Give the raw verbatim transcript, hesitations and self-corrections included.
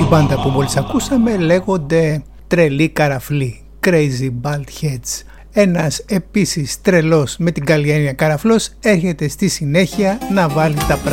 μπάντα που μόλις ακούσαμε λέγονται Τρελή Καραφλή, Crazy Bald Heads. Ένας επίσης τρελός με την καλή έννοια καραφλός έρχεται στη συνέχεια να βάλει τα πράγματα